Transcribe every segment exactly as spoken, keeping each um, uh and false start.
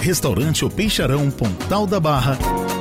Restaurante O Peixarão, Pontal da Barra.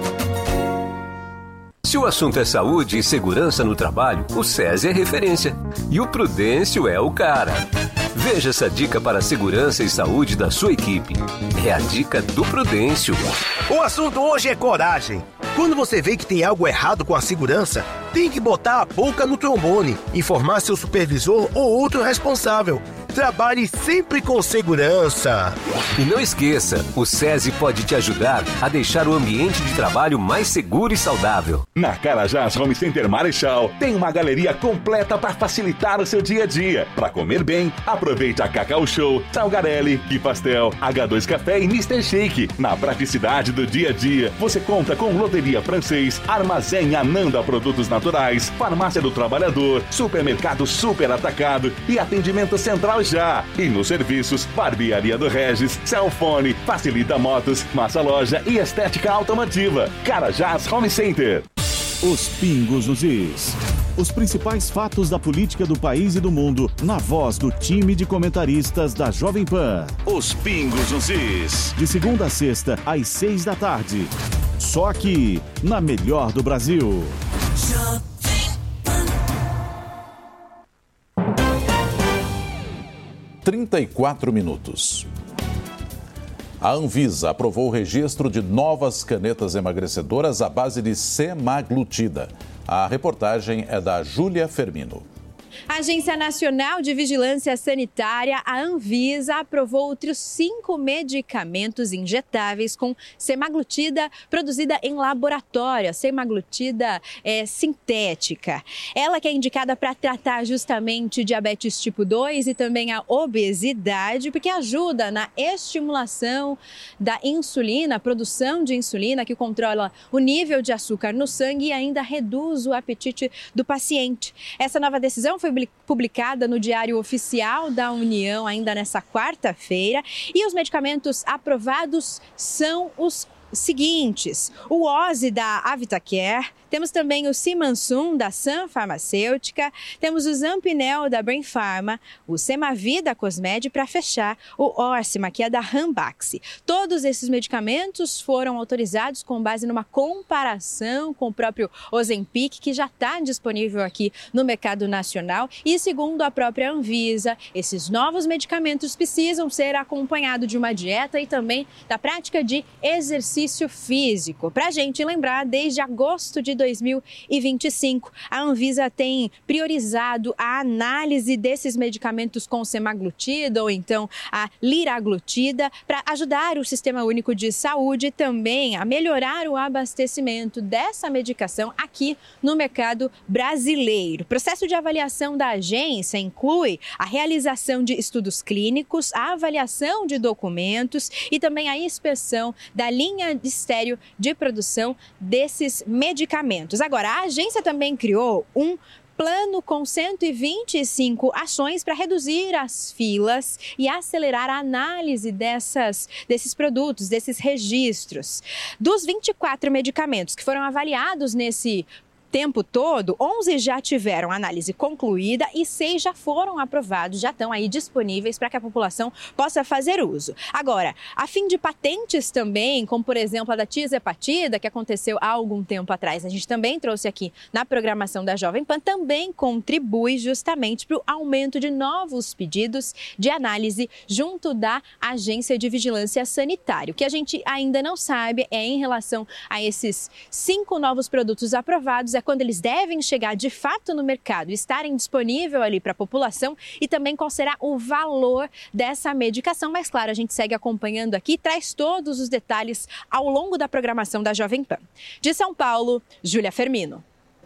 Se o assunto é saúde e segurança no trabalho, o SESI é referência. E o Prudêncio é o cara. Veja essa dica para a segurança e saúde da sua equipe. É a dica do Prudêncio. O assunto hoje é coragem. Quando você vê que tem algo errado com a segurança, tem que botar a boca no trombone, informar seu supervisor ou outro responsável. Trabalhe sempre com segurança. E não esqueça, o SESI pode te ajudar a deixar o ambiente de trabalho mais seguro e saudável. Na Carajás Home Center Marechal, tem uma galeria completa para facilitar o seu dia a dia. Para comer bem, aproveite a Cacau Show, Salgarelli, Que Pastel, H dois Café e mister Shake. Na praticidade do dia a dia, você conta com Loteria Francês, Armazém Ananda Produtos Naturais, Farmácia do Trabalhador, Supermercado Super Atacado e Atendimento Central Já. E nos serviços, Barbearia do Regis, Cellfone, Facilita Motos, Massa Loja e Estética Automotiva. Carajás Home Center. Os pingos nos is. Os principais fatos da política do país e do mundo, na voz do time de comentaristas da Jovem Pan. Os pingos nos is. De segunda a sexta, às seis da tarde. Só aqui, na melhor do Brasil. trinta e quatro minutos. A Anvisa aprovou o registro de novas canetas emagrecedoras à base de semaglutida. A reportagem é da Júlia Fermino. A Agência Nacional de Vigilância Sanitária, a Anvisa, aprovou outros cinco medicamentos injetáveis com semaglutida produzida em laboratório, semaglutida é, sintética. Ela que é indicada para tratar justamente diabetes tipo dois e também a obesidade, porque ajuda na estimulação da insulina, a produção de insulina, que controla o nível de açúcar no sangue e ainda reduz o apetite do paciente. Essa nova decisão foi publicada no Diário Oficial da União ainda nessa quarta-feira e os medicamentos aprovados são os seguintes: o Ozzy da Avitacare, temos também o Simansum da Sun Farmacêutica, temos o Zampinel da Brain Pharma, o Semavi da Cosmed, para fechar o Orcima, que é da Ranbaxy. Todos esses medicamentos foram autorizados com base numa comparação com o próprio Ozempic, que já está disponível aqui no mercado nacional. E segundo a própria Anvisa, esses novos medicamentos precisam ser acompanhados de uma dieta e também da prática de exercício físico. Para a gente lembrar, desde agosto de dois mil e vinte e cinco, a Anvisa tem priorizado a análise desses medicamentos com semaglutida ou então a liraglutida para ajudar o Sistema Único de Saúde também a melhorar o abastecimento dessa medicação aqui no mercado brasileiro. O processo de avaliação da agência inclui a realização de estudos clínicos, a avaliação de documentos e também a inspeção da linha de estéreo de produção desses medicamentos. Agora, a agência também criou um plano com cento e vinte e cinco ações para reduzir as filas e acelerar a análise dessas, desses produtos, desses registros. Dos vinte e quatro medicamentos que foram avaliados nesse tempo todo, onze já tiveram análise concluída e seis já foram aprovados, já estão aí disponíveis para que a população possa fazer uso. Agora, a fim de patentes também, como por exemplo a da tirzepatida, que aconteceu há algum tempo atrás, a gente também trouxe aqui na programação da Jovem Pan, também contribui justamente para o aumento de novos pedidos de análise junto da Agência de Vigilância Sanitária. O que a gente ainda não sabe é em relação a esses cinco novos produtos aprovados, é quando eles devem chegar de fato no mercado, estarem disponíveis ali para a população e também qual será o valor dessa medicação. Mas claro, a gente segue acompanhando aqui e traz todos os detalhes ao longo da programação da Jovem Pan. De São Paulo, Júlia Fermino.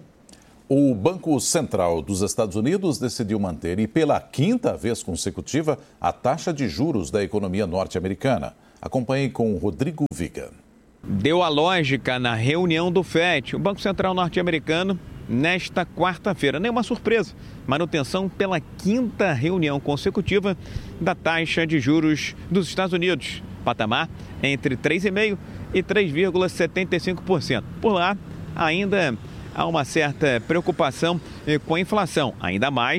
O Banco Central dos Estados Unidos decidiu manter, e pela quinta vez consecutiva, a taxa de juros da economia norte-americana. Acompanhe com Rodrigo Viga. Deu a lógica na reunião do F E D, o Banco Central norte-americano, nesta quarta-feira. Nenhuma surpresa, manutenção pela quinta reunião consecutiva da taxa de juros dos Estados Unidos. Patamar entre três vírgula cinco por cento e três vírgula setenta e cinco por cento. Por lá, ainda há uma certa preocupação com a inflação, ainda mais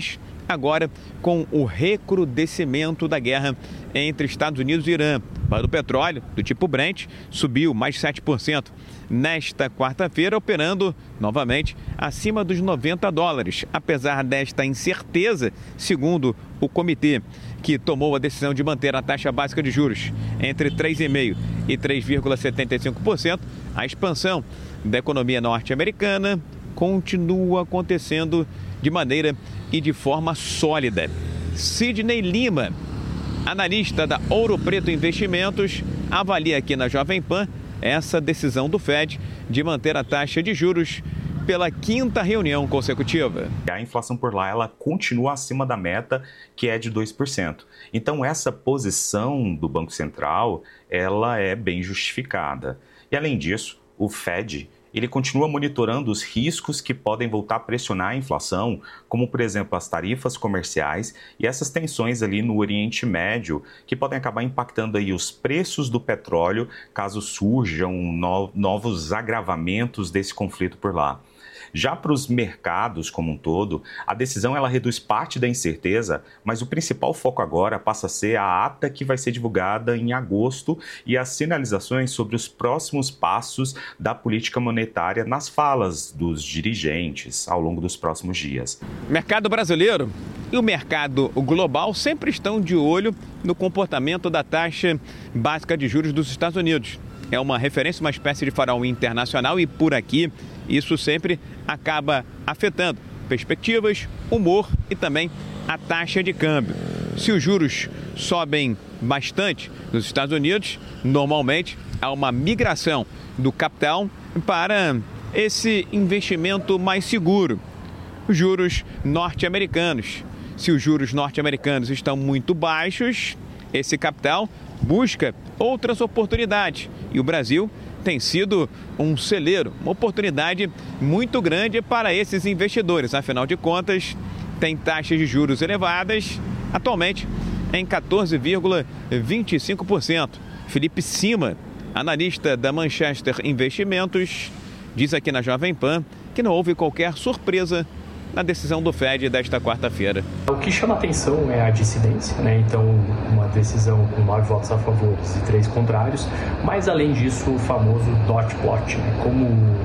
agora com o recrudescimento da guerra entre Estados Unidos e Irã. O petróleo, do tipo Brent, subiu mais sete por cento nesta quarta-feira, operando novamente acima dos noventa dólares. Apesar desta incerteza, segundo o comitê que tomou a decisão de manter a taxa básica de juros entre três vírgula cinco por cento e três vírgula setenta e cinco por cento, a expansão da economia norte-americana continua acontecendo de maneira e de forma sólida. Sidney Lima, analista da Ouro Preto Investimentos, avalia aqui na Jovem Pan essa decisão do Fed de manter a taxa de juros pela quinta reunião consecutiva. A inflação por lá ela continua acima da meta, que é de dois por cento. Então essa posição do Banco Central ela é bem justificada. E além disso, o Fed ele continua monitorando os riscos que podem voltar a pressionar a inflação, como, por exemplo, as tarifas comerciais e essas tensões ali no Oriente Médio, que podem acabar impactando aí os preços do petróleo, caso surjam no- novos agravamentos desse conflito por lá. Já para os mercados como um todo, a decisão ela reduz parte da incerteza, mas o principal foco agora passa a ser a ata que vai ser divulgada em agosto e as sinalizações sobre os próximos passos da política monetária nas falas dos dirigentes ao longo dos próximos dias. O mercado brasileiro e o mercado global sempre estão de olho no comportamento da taxa básica de juros dos Estados Unidos. É uma referência, uma espécie de farol internacional e por aqui isso sempre acaba afetando perspectivas, humor e também a taxa de câmbio. Se os juros sobem bastante nos Estados Unidos, normalmente há uma migração do capital para esse investimento mais seguro. Os juros norte-americanos. Se os juros norte-americanos estão muito baixos, esse capital busca outras oportunidades. E o Brasil tem sido um celeiro, uma oportunidade muito grande para esses investidores. Afinal de contas, tem taxas de juros elevadas, atualmente em quatorze vírgula vinte e cinco por cento. Felipe Sima, analista da Manchester Investimentos, diz aqui na Jovem Pan que não houve qualquer surpresa na decisão do Fed desta quarta-feira. O que chama atenção é a dissidência, né? Então, uma decisão com nove votos a favor e três contrários, mas além disso, o famoso dot plot, né? Como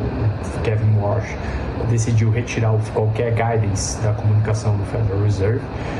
o Kevin Warsh decidiu retirar qualquer guidance da comunicação do Federal Reserve,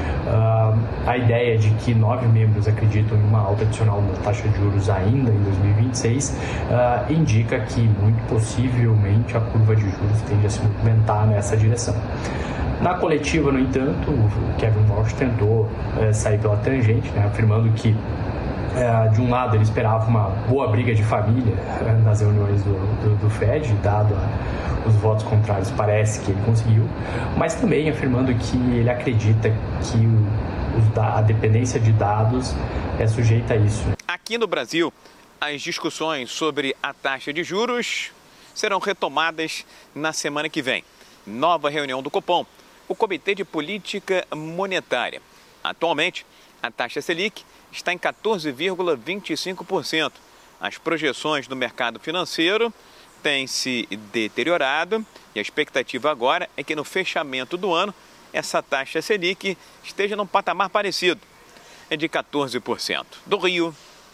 uh, a ideia de que nove membros acreditam em uma alta adicional na taxa de juros ainda em dois mil e vinte e seis uh, indica que muito possivelmente a curva de juros tende a se movimentar nessa direção. Na coletiva, no entanto, o Kevin Warsh tentou uh, sair pela tangente, né, afirmando que uh, de um lado ele esperava uma boa briga de família uh, nas reuniões do, do, do Fed, dado a os votos contrários, parece que ele conseguiu, mas também afirmando que ele acredita que o, a dependência de dados é sujeita a isso. Aqui no Brasil, as discussões sobre a taxa de juros serão retomadas na semana que vem. Nova reunião do Copom, o Comitê de Política Monetária. Atualmente, a taxa Selic está em quatorze vírgula vinte e cinco por cento. As projeções do mercado financeiro tem se deteriorado e a expectativa agora é que no fechamento do ano essa taxa Selic esteja num patamar parecido, é de quatorze por cento. Do Rio,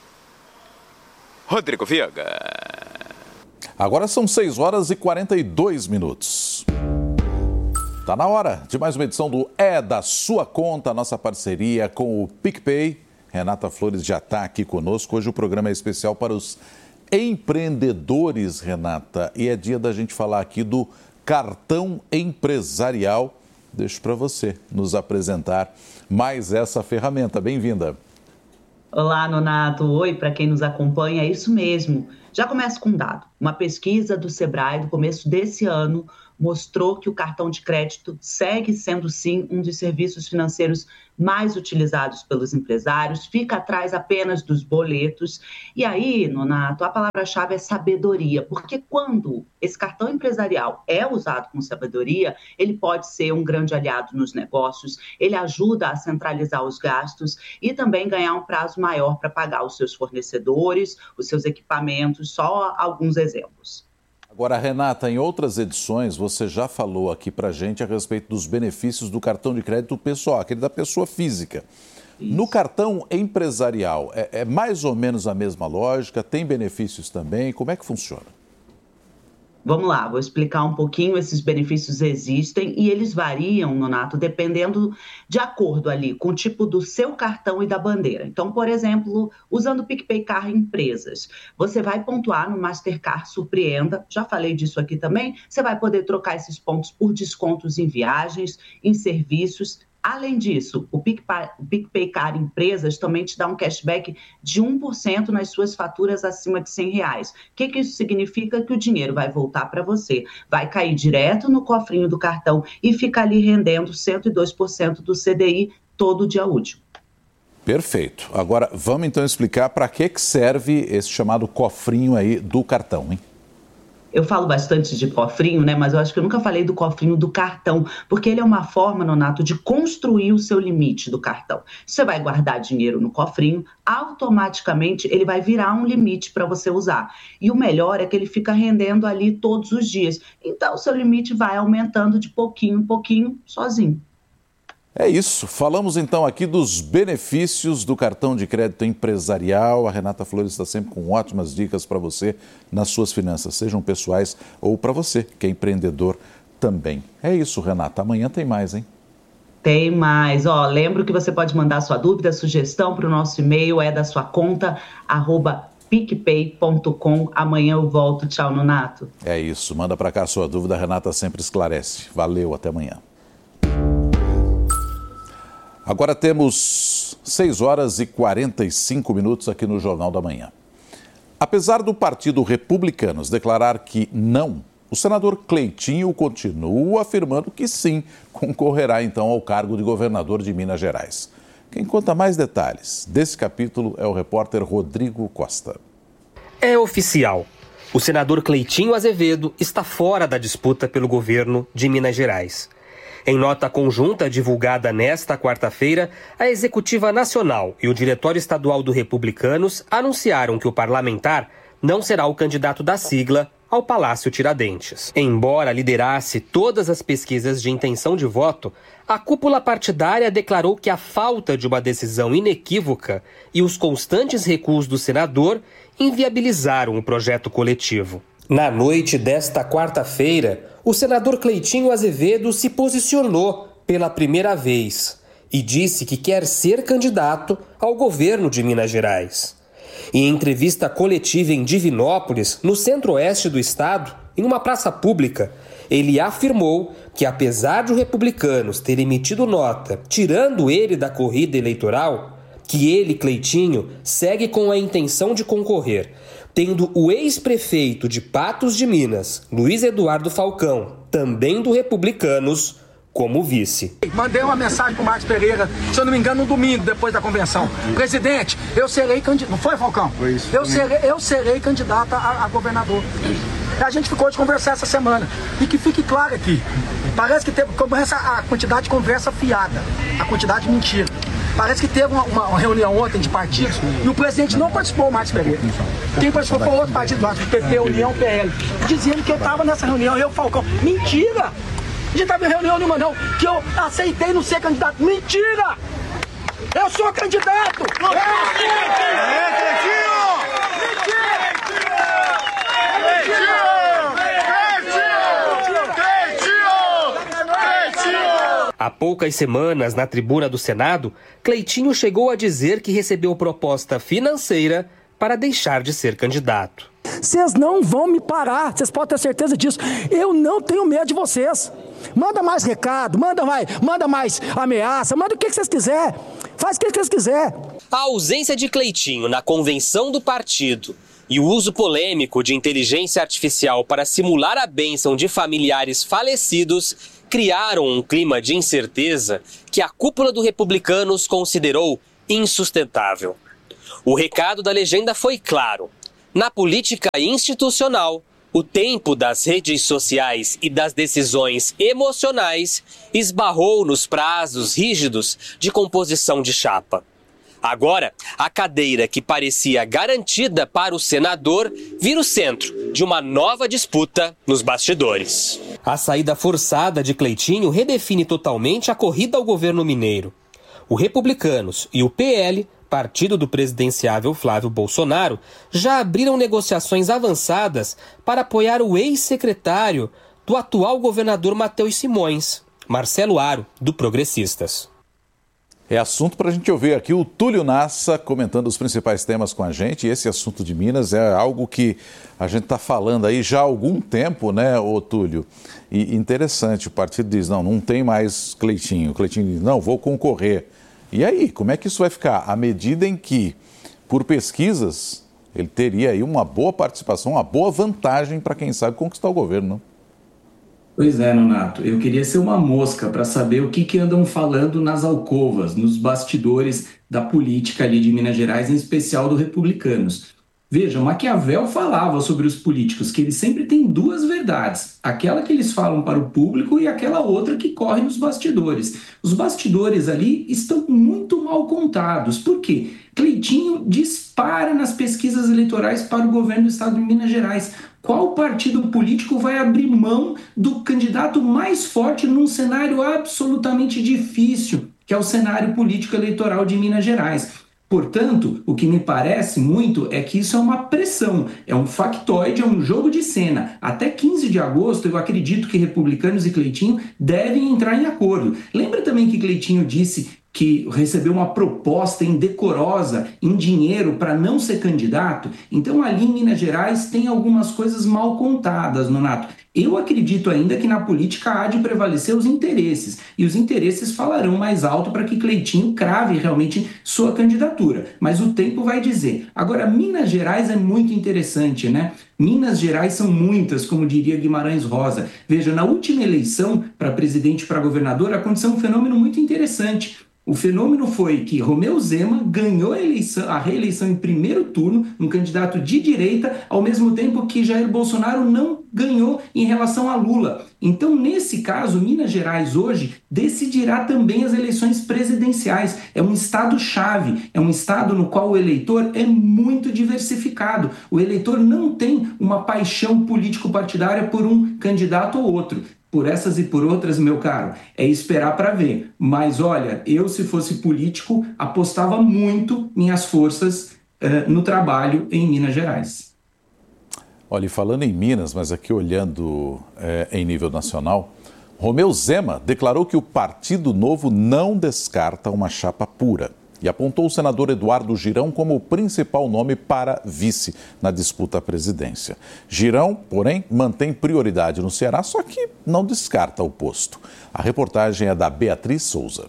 Rodrigo Viega. Agora são seis horas e quarenta e dois minutos. Tá na hora de mais uma edição do É da Sua Conta, nossa parceria com o PicPay. Renata Flores já está aqui conosco. Hoje o programa é especial para os empreendedores, Renata, e é dia da gente falar aqui do cartão empresarial. Deixo para você nos apresentar mais essa ferramenta. Bem-vinda. Olá, Nonato. Oi, para quem nos acompanha, é isso mesmo. Já começo com um dado. Uma pesquisa do Sebrae do começo desse ano mostrou que o cartão de crédito segue sendo, sim, um dos serviços financeiros mais utilizados pelos empresários, fica atrás apenas dos boletos. E aí, Nonato, a palavra-chave é sabedoria, porque quando esse cartão empresarial é usado com sabedoria, ele pode ser um grande aliado nos negócios, ele ajuda a centralizar os gastos e também ganhar um prazo maior para pagar os seus fornecedores, os seus equipamentos, só alguns exemplos. Agora, Renata, em outras edições você já falou aqui pra gente a respeito dos benefícios do cartão de crédito pessoal, aquele da pessoa física. Isso. No cartão empresarial, é, é mais ou menos a mesma lógica? Tem benefícios também? Como é que funciona? Vamos lá, vou explicar um pouquinho. Esses benefícios existem e eles variam, Nonato, dependendo de acordo ali com o tipo do seu cartão e da bandeira. Então, por exemplo, usando o PicPay Car Empresas, você vai pontuar no Mastercard Surpreenda, já falei disso aqui também, você vai poder trocar esses pontos por descontos em viagens, em serviços. Além disso, o PicPay, o PicPay Car Empresas também te dá um cashback de um por cento nas suas faturas acima de cem reais. O que, que isso significa? Que o dinheiro vai voltar para você, vai cair direto no cofrinho do cartão e fica ali rendendo cento e dois por cento do C D I todo dia útil. Perfeito. Agora, vamos então explicar para que, que serve esse chamado cofrinho aí do cartão, hein? Eu falo bastante de cofrinho, né? Mas eu acho que eu nunca falei do cofrinho do cartão, porque ele é uma forma, Nonato, de construir o seu limite do cartão. Você vai guardar dinheiro no cofrinho, automaticamente ele vai virar um limite para você usar. E o melhor é que ele fica rendendo ali todos os dias. Então, o seu limite vai aumentando de pouquinho em pouquinho, sozinho. É isso. Falamos então aqui dos benefícios do cartão de crédito empresarial. A Renata Flores está sempre com ótimas dicas para você nas suas finanças, sejam pessoais ou para você que é empreendedor também. É isso, Renata. Amanhã tem mais, hein? Tem mais. Ó, lembro que você pode mandar sua dúvida, sugestão para o nosso e-mail, é da sua conta, arroba picpay ponto com. Amanhã eu volto. Tchau, Nonato. É isso. Manda para cá a sua dúvida. A Renata sempre esclarece. Valeu. Até amanhã. Agora temos seis horas e quarenta e cinco minutos aqui no Jornal da Manhã. Apesar do Partido Republicanos declarar que não, o senador Cleitinho continua afirmando que sim, concorrerá então ao cargo de governador de Minas Gerais. Quem conta mais detalhes desse capítulo é o repórter Rodrigo Costa. É oficial. O senador Cleitinho Azevedo está fora da disputa pelo governo de Minas Gerais. Em nota conjunta divulgada nesta quarta-feira, a Executiva Nacional e o Diretório Estadual do Republicanos anunciaram que o parlamentar não será o candidato da sigla ao Palácio Tiradentes. Embora liderasse todas as pesquisas de intenção de voto, a cúpula partidária declarou que a falta de uma decisão inequívoca e os constantes recuos do senador inviabilizaram o projeto coletivo. Na noite desta quarta-feira, o senador Cleitinho Azevedo se posicionou pela primeira vez e disse que quer ser candidato ao governo de Minas Gerais. Em entrevista coletiva em Divinópolis, no centro-oeste do estado, em uma praça pública, ele afirmou que, apesar de os republicanos terem emitido nota tirando ele da corrida eleitoral, que ele, Cleitinho, segue com a intenção de concorrer, tendo o ex-prefeito de Patos de Minas, Luiz Eduardo Falcão, também do Republicanos, como vice. Mandei uma mensagem pro Marcos Pereira, se eu não me engano, no domingo, depois da convenção. Presidente, eu serei candidato. Não foi, Falcão? Foi isso. Eu serei, eu serei candidata a, a governador. A gente ficou de conversar essa semana. E que fique claro aqui, parece que teve, começa a quantidade de conversa fiada, a quantidade de mentira. Parece que teve uma, uma, uma reunião ontem de partidos e o presidente não participou, o Marcos Pereira. Quem participou foi outro partido, o P P, União, P L, dizendo que eu estava nessa reunião, eu, Falcão. Mentira! A gente estava em reunião nenhuma, não, que eu aceitei não ser candidato. Mentira! Eu sou candidato! É, Há poucas semanas, na tribuna do Senado, Cleitinho chegou a dizer que recebeu proposta financeira para deixar de ser candidato. Vocês não vão me parar, vocês podem ter certeza disso. Eu não tenho medo de vocês. Manda mais recado, manda mais, manda mais ameaça, manda o que vocês quiserem. Faz o que vocês quiserem. A ausência de Cleitinho na convenção do partido e o uso polêmico de inteligência artificial para simular a bênção de familiares falecidos criaram um clima de incerteza que a cúpula do Republicanos considerou insustentável. O recado da legenda foi claro. Na política institucional, o tempo das redes sociais e das decisões emocionais esbarrou nos prazos rígidos de composição de chapa. Agora, a cadeira que parecia garantida para o senador vira o centro de uma nova disputa nos bastidores. A saída forçada de Cleitinho redefine totalmente a corrida ao governo mineiro. O Republicanos e o P L, partido do presidenciável Flávio Bolsonaro, já abriram negociações avançadas para apoiar o ex-secretário do atual governador Matheus Simões, Marcelo Aro, do Progressistas. É assunto para a gente ouvir aqui o Túlio Nassa comentando os principais temas com a gente. E esse assunto de Minas é algo que a gente está falando aí já há algum tempo, né, ô Túlio? E interessante, o partido diz, não, não tem mais Cleitinho. O Cleitinho diz, não, vou concorrer. E aí, como é que isso vai ficar? À medida em que, por pesquisas, ele teria aí uma boa participação, uma boa vantagem para, quem sabe, conquistar o governo, não? Pois é, Nonato, eu queria ser uma mosca para saber o que, que andam falando nas alcovas, nos bastidores da política ali de Minas Gerais, em especial do Republicanos. Veja, Maquiavel falava sobre os políticos, que eles sempre têm duas verdades, aquela que eles falam para o público e aquela outra que corre nos bastidores. Os bastidores ali estão muito mal contados. Por quê? Cleitinho dispara nas pesquisas eleitorais para o governo do estado de Minas Gerais. Qual partido político vai abrir mão do candidato mais forte num cenário absolutamente difícil, que é o cenário político eleitoral de Minas Gerais? Portanto, o que me parece muito é que isso é uma pressão, é um factoide, é um jogo de cena. Até quinze de agosto, eu acredito que Republicanos e Cleitinho devem entrar em acordo. Lembra também que Cleitinho disse que recebeu uma proposta indecorosa em dinheiro para não ser candidato? Então, ali em Minas Gerais tem algumas coisas mal contadas, Nonato. Eu acredito ainda que na política há de prevalecer os interesses, e os interesses falarão mais alto para que Cleitinho crave realmente sua candidatura, mas o tempo vai dizer. Agora, Minas Gerais é muito interessante, né? Minas Gerais são muitas, como diria Guimarães Rosa. Veja, na última eleição para presidente e para governador aconteceu um fenômeno muito interessante. O fenômeno foi que Romeu Zema ganhou a, eleição, a reeleição em primeiro turno, um candidato de direita, ao mesmo tempo que Jair Bolsonaro não ganhou em relação a Lula. Então, nesse caso, Minas Gerais hoje decidirá também as eleições presidenciais. É um estado-chave, é um estado no qual o eleitor é muito diversificado. O eleitor não tem uma paixão político-partidária por um candidato ou outro. Por essas e por outras, meu caro, é esperar para ver. Mas olha, eu, se fosse político, apostava muito minhas forças uh, no trabalho em Minas Gerais. Olha, e falando em Minas, mas aqui olhando é, em nível nacional, Romeu Zema declarou que o Partido Novo não descarta uma chapa pura e apontou o senador Eduardo Girão como o principal nome para vice na disputa à presidência. Girão, porém, mantém prioridade no Ceará, só que não descarta o posto. A reportagem é da Beatriz Souza.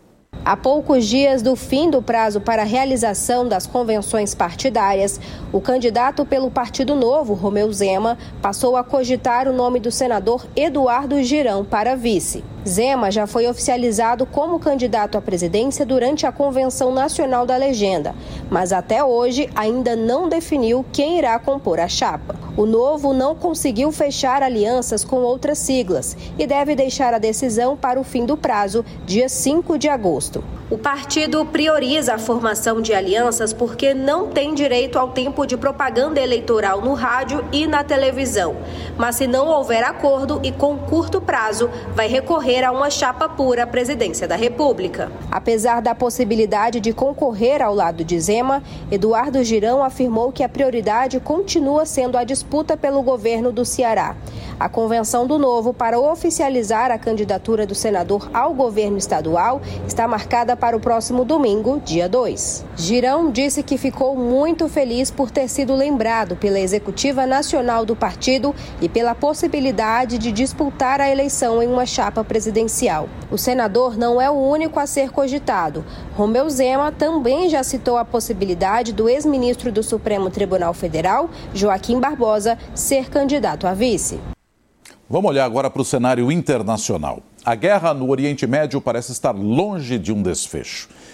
Há poucos dias do fim do prazo para a realização das convenções partidárias, o candidato pelo Partido Novo, Romeu Zema, passou a cogitar o nome do senador Eduardo Girão para vice. Zema já foi oficializado como candidato à presidência durante a Convenção Nacional da Legenda, mas até hoje ainda não definiu quem irá compor a chapa. O Novo não conseguiu fechar alianças com outras siglas e deve deixar a decisão para o fim do prazo, dia cinco de agosto. O partido prioriza a formação de alianças porque não tem direito ao tempo de propaganda eleitoral no rádio e na televisão. Mas se não houver acordo e com curto prazo, vai recorrer a uma chapa pura à presidência da República. Apesar da possibilidade de concorrer ao lado de Zema, Eduardo Girão afirmou que a prioridade continua sendo a disputa pelo governo do Ceará. A convenção do Novo para oficializar a candidatura do senador ao governo estadual está marcada para o próximo domingo, dia dois. Girão disse que ficou muito feliz por ter sido lembrado pela executiva nacional do partido e pela possibilidade de disputar a eleição em uma chapa presidencial. O senador não é o único a ser cogitado. Romeu Zema também já citou a possibilidade do ex-ministro do Supremo Tribunal Federal, Joaquim Barbosa, ser candidato a vice. Vamos olhar agora para o cenário internacional. A guerra no Oriente Médio parece estar longe de um desfecho.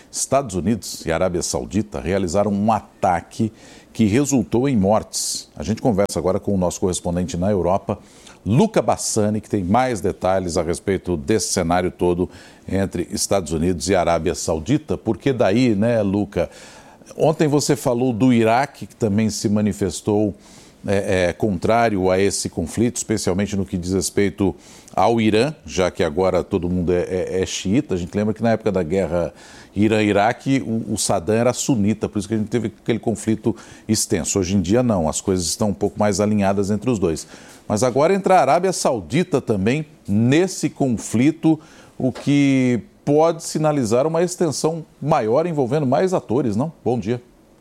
Estados Unidos e Arábia Saudita realizaram um ataque que resultou em mortes. A gente conversa agora com o nosso correspondente na Europa, Luca Bassani, que tem mais detalhes a respeito desse cenário todo entre Estados Unidos e Arábia Saudita. Porque daí, né, Luca, ontem você falou do Iraque, que também se manifestou é, é, contrário a esse conflito, especialmente no que diz respeito ao Irã, já que agora todo mundo é, é, é xiita. A gente lembra que na época da guerra Irã-Iraque, o, o Saddam era sunita, por isso que a gente teve aquele conflito extenso. Hoje em dia não, as coisas estão um pouco mais alinhadas entre os dois. Mas agora entra a Arábia Saudita também nesse conflito, o que pode sinalizar uma extensão maior envolvendo mais atores, não? Bom dia.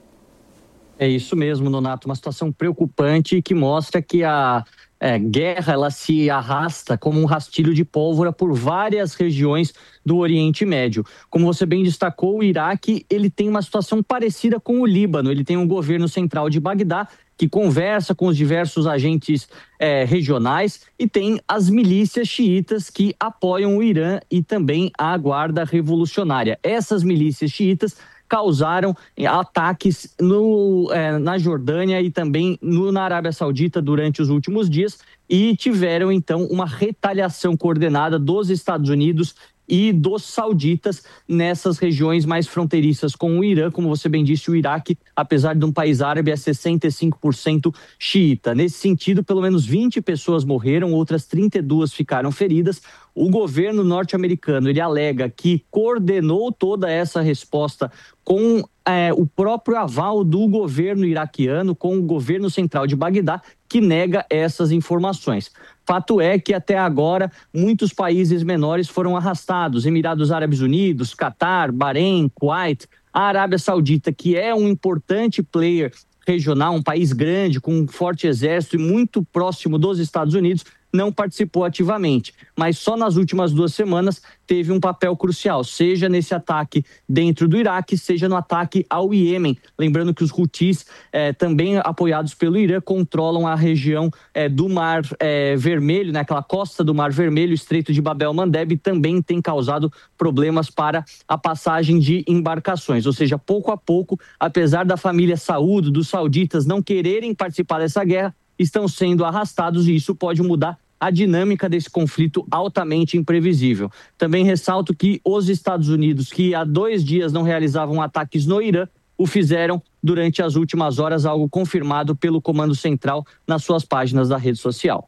É isso mesmo, Nonato, uma situação preocupante que mostra que a é, guerra ela se arrasta como um rastilho de pólvora por várias regiões do Oriente Médio. Como você bem destacou, o Iraque ele tem uma situação parecida com o Líbano. Ele tem um governo central de Bagdá que conversa com os diversos agentes é, regionais e tem as milícias xiitas que apoiam o Irã e também a Guarda Revolucionária. Essas milícias xiitas causaram ataques no, é, na Jordânia e também no, na Arábia Saudita durante os últimos dias e tiveram, então, uma retaliação coordenada dos Estados Unidos e dos sauditas nessas regiões mais fronteiriças com o Irã. Como você bem disse, o Iraque, apesar de um país árabe, é sessenta e cinco por cento xiita. Nesse sentido, pelo menos vinte pessoas morreram, outras trinta e duas ficaram feridas. O governo norte-americano, ele alega que coordenou toda essa resposta com é, o próprio aval do governo iraquiano, com o governo central de Bagdá, que nega essas informações. Fato é que até agora muitos países menores foram arrastados, Emirados Árabes Unidos, Catar, Bahrein, Kuwait, a Arábia Saudita, que é um importante player regional, um país grande, com um forte exército e muito próximo dos Estados Unidos, não participou ativamente, mas só nas últimas duas semanas teve um papel crucial, seja nesse ataque dentro do Iraque, seja no ataque ao Iêmen. Lembrando que os Houthis, eh, também apoiados pelo Irã, controlam a região eh, do Mar eh, Vermelho, né, aquela costa do Mar Vermelho, o Estreito de Bab el-Mandeb, e também tem causado problemas para a passagem de embarcações. Ou seja, pouco a pouco, apesar da família Saúd, dos sauditas não quererem participar dessa guerra, estão sendo arrastados e isso pode mudar a dinâmica desse conflito altamente imprevisível. Também ressalto que os Estados Unidos, que há dois dias não realizavam ataques no Irã, o fizeram durante as últimas horas, algo confirmado pelo Comando Central nas suas páginas da rede social.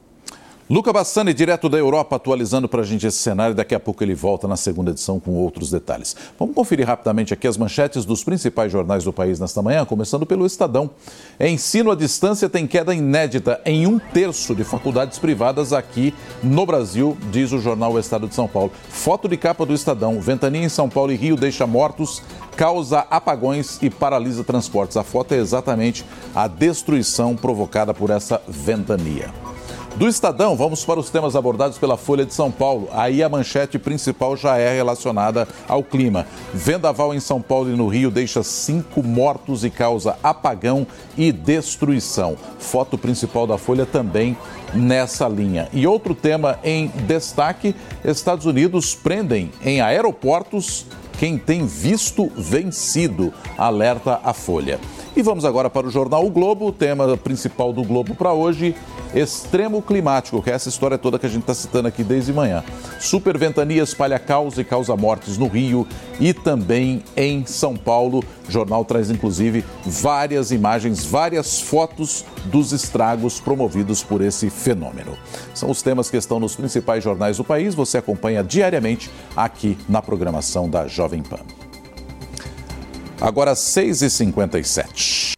Luca Bassani, direto da Europa, atualizando para a gente esse cenário. Daqui a pouco ele volta na segunda edição com outros detalhes. Vamos conferir rapidamente aqui as manchetes dos principais jornais do país nesta manhã, começando pelo Estadão. Ensino à distância tem queda inédita em um terço de faculdades privadas aqui no Brasil, diz o jornal O Estado de São Paulo. Foto de capa do Estadão. Ventania em São Paulo e Rio deixa mortos, causa apagões e paralisa transportes. A foto é exatamente a destruição provocada por essa ventania. Do Estadão, vamos para os temas abordados pela Folha de São Paulo. Aí a manchete principal já é relacionada ao clima. Vendaval em São Paulo e no Rio deixa cinco mortos e causa apagão e destruição. Foto principal da Folha também nessa linha. E outro tema em destaque: Estados Unidos prendem em aeroportos quem tem visto vencido, alerta a Folha. E vamos agora para o jornal O Globo, o tema principal do Globo para hoje: extremo climático, que é essa história toda que a gente está citando aqui desde manhã. Super ventania espalha caos e causa mortes no Rio e também em São Paulo. O jornal traz, inclusive, várias imagens, várias fotos dos estragos promovidos por esse fenômeno. São os temas que estão nos principais jornais do país. Você acompanha diariamente aqui na programação da Jovem Pan. Agora, seis e cinquenta e sete.